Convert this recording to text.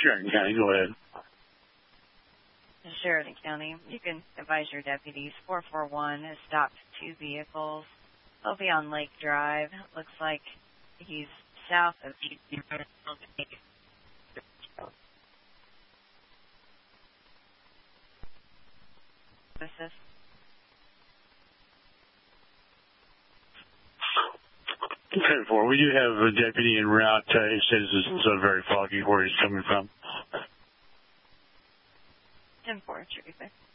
Sheridan County, go ahead. Sheridan County, you can advise your deputies. 441 has stopped 2 vehicles. They'll be on Lake Drive. Looks like he's south of this. 10-4, we do have a deputy en route. He says it's very foggy where he's coming from. 10-4, terrific.